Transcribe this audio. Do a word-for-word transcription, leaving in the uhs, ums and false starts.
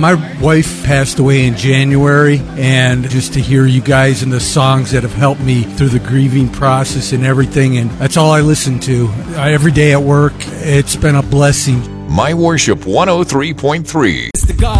My wife passed away in January, and just to hear you guys and the songs that have helped me through the grieving process and everything, and that's all I listen to. I, every day at work, it's been a blessing. My Worship one oh three point three. It's the God